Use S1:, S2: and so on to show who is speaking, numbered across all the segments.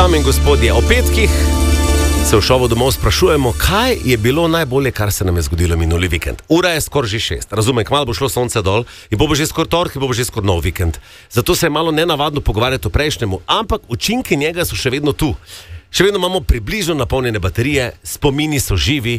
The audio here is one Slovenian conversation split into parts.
S1: Dame in gospodje, o petkih se v šovu domov sprašujemo, kaj je bilo najbolje, kar se nam je zgodilo minuli vikend. Ura je skoraj že 6. Razumem, kmalu bo šlo sonce dol in bo že skoraj torek in bo že skoraj nov vikend. Zato se je malo nenavadno pogovarjati o prejšnjemu, ampak učinki njega so še vedno tu. Še vedno imamo približno napolnjene baterije, spomini so živi,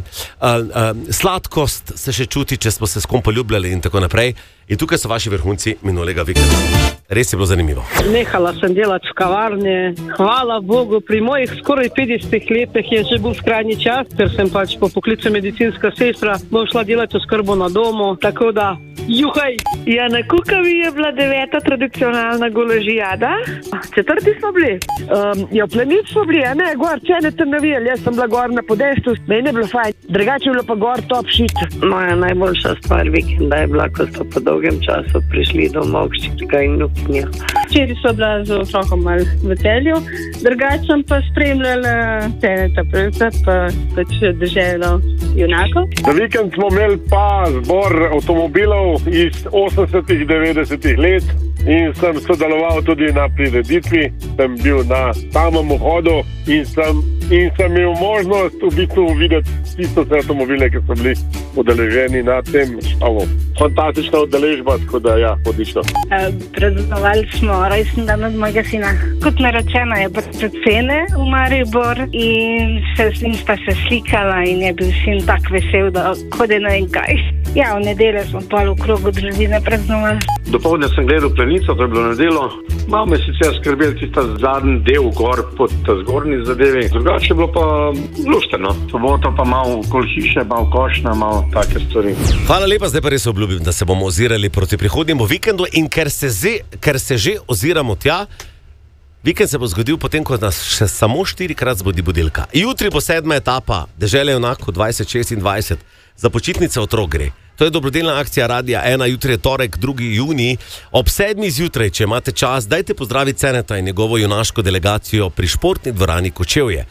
S1: sladkost se še čuti, če smo se s kom poljubljali in tako naprej. In tukaj so vaši vrhunci minulega vikenda. Res je bilo zanimivo.
S2: Nehala sem delati v kavarni. Hvala Bogu, pri mojih skoraj 50 letih je že bil skrajni čas, ker sem pač po poklicu medicinska sestra, bom šla delati oskrbo na domu, tako da juhaj!
S3: Ja, na Kukavi je bila 9. tradicionalna golažijada. 4. smo bili. Ja, plenic smo bili, a ne, gor, če ne tam navijali, jaz sem bila gor na podestu, meni je bilo fajn. Drugače je bilo pa gor top shit.
S4: Moja najboljša stvar vikenda je bila, ko so po dolgem času prišli domov hčerka in vnukinja.
S5: Včeraj so bila z otrokom malo v Celju, drugače sem pa spremljala Teneta Prca, pa pač Deželo junakov.
S6: Za vikend smo imeli pa zbor avtomobilov iz 80-ih, 90-ih let in sem sodeloval tudi na prireditvi, sem bil na samem vhodu in sem imel možnost v bistvu videti tisto vse avtomobile, ki so bili udeleženi na tem šovu. Fantastična udeležba, tako da ja, odlično.
S5: Praznovali smo rojstni dan od mojega sina. Kot narečeno je predcene v Maribor in sta se slikala in je bil sin tak vesel, da hode ne vem kaj. Ja, v nedeljo smo pa v krogu družine praznovali.
S7: Dopoldne sem gledal plenico, to je bilo nedelo. Malo me sicer skrbel tista zadnji del gor pod zgornji zadevi. Drugače je bilo pa lušterno. Soboto pa malo okoli hiše, malo košna, malo take stvari.
S1: Hvala lepa, zdaj pa res obljubim, da se bomo ozirali proti prihodnjemu vikendu in ker se že oziramo tja, vikend se bo zgodil potem, ko nas še samo 4-krat zbudi budilka. Jutri bo 7. etapa Dežele junakov 2026. Za počitnice otrok gre. To je dobrodelna akcija Radia 1, jutri je torek, 2. junij. Ob 7. zjutraj, če imate čas, dajte pozdraviti Ceneta in njegovo junaško delegacijo pri športni dvorani Kočevje.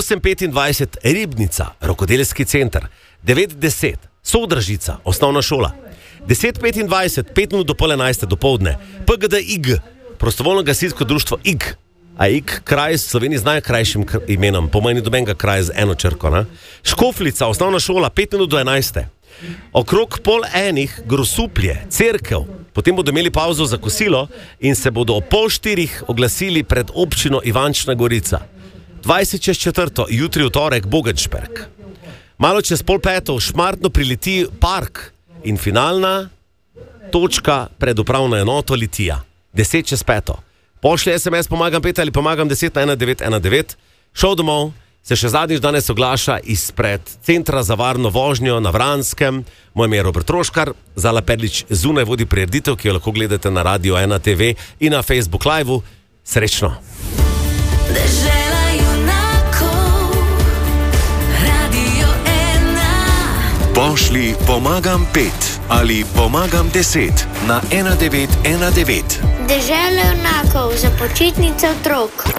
S1: 8:25 Ribnica, rokodelski center. 9:10 Sodražica, osnovna šola. 10:25, 5 minut do pol 11 dopoldne. PGD IG, prostovoljno gasilsko društvo IG. A IG kraj v Sloveniji znajo krajšim imenom, pomeni dobenega kraja z eno črko. Ne? Škoflica, osnovna šola, 5 minut do 11. Okrog 12:30 Grosuplje, cerkev. Potem bodo imeli pauzo za kosilo in se bodo ob 3:30 oglasili pred občino Ivančna Gorica. 20:04, jutri v torek Bogenšperk. Malo čez 4:30 Šmartno prileti Park in finalna točka pred upravno enoto Litija. 10:05. Pošlji SMS pomagam 5 ali pomagam 10 na 1919. Šel domov se še zadnjič danes oglaša izpred Centra za varno vožnjo na Vranskem. Moje ime je Robert Troškar, Zala Perlič zunaj vodi prireditev, ki jo lahko gledate na Radio 1 TV in na Facebook Live-u. Srečno!
S8: Dežela junakov, Radio 1.
S9: Pošlji pomagam 5 ali pomagam 10 na 1919.
S10: Dežela junakov za počitnice otrok.